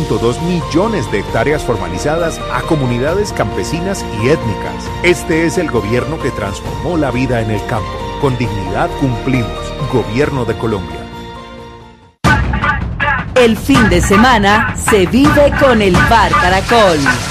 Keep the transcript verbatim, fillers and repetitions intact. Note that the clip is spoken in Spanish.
punto dos millones de hectáreas formalizadas a comunidades campesinas y étnicas. Este es el gobierno que transformó la vida en el campo. Con dignidad cumplimos. Gobierno de Colombia. El fin de semana se vive con el Bar Caracol.